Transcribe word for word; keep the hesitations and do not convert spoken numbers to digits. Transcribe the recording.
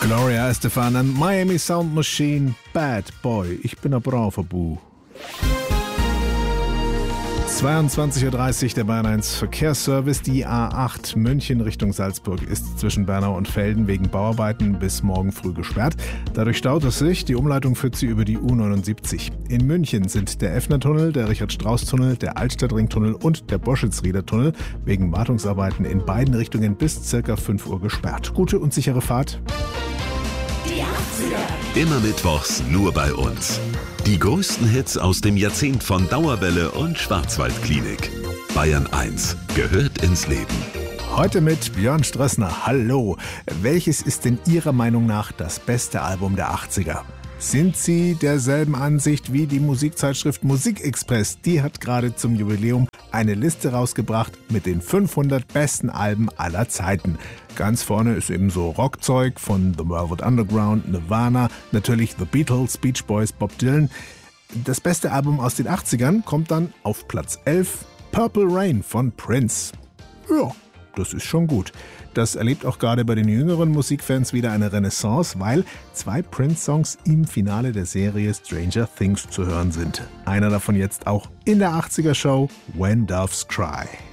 Gloria Estefan an Miami Sound Machine, Bad Boy. Ich bin ein braver Bu. zweiundzwanzig Uhr dreißig, der Bayern eins Verkehrsservice. Die A acht München Richtung Salzburg ist zwischen Bernau und Velden wegen Bauarbeiten bis morgen früh gesperrt. Dadurch staut es sich. Die Umleitung führt sie über die U neunundsiebzig. In München sind der Effner-Tunnel, der Richard-Strauss-Tunnel, der Altstadtring-Tunnel und der Boschitz-Rieder-Tunnel wegen Wartungsarbeiten in beiden Richtungen bis circa fünf Uhr gesperrt. Gute und sichere Fahrt. Die achtziger. Immer mittwochs nur bei uns. Die größten Hits aus dem Jahrzehnt von Dauerwelle und Schwarzwaldklinik. Bayern eins gehört ins Leben. Heute mit Björn Strössner. Hallo. Welches ist denn Ihrer Meinung nach das beste Album der achtziger? Sind Sie derselben Ansicht wie die Musikzeitschrift Musikexpress? Die hat gerade zum Jubiläum eine Liste rausgebracht mit den fünfhundert besten Alben aller Zeiten. Ganz vorne ist eben so Rockzeug von The Velvet Underground, Nirvana, natürlich The Beatles, Beach Boys, Bob Dylan. Das beste Album aus den achtzigern kommt dann auf Platz elf, Purple Rain von Prince. Ja, das ist schon gut. Das erlebt auch gerade bei den jüngeren Musikfans wieder eine Renaissance, weil zwei Prince-Songs im Finale der Serie Stranger Things zu hören sind. Einer davon jetzt auch in der achtziger-Show When Doves Cry.